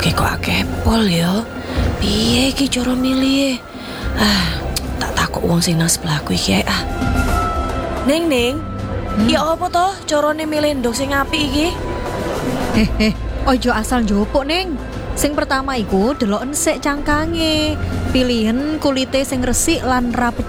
Ndoke kok akeh pol ya. Piye iki cara milih? Tak takok wong sing nang sebelahku iki ae. Ning, ya apa toh carane milih ndok sing apik iki? Ojo asal njopok Ning. Sing pertama iku deloken sik cangkange. Pilihan kulite sing resik lan rapet